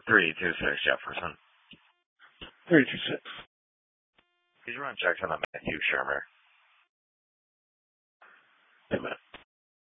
326 Jefferson. 326. Please run checks on the Matthew Shermer. Amen.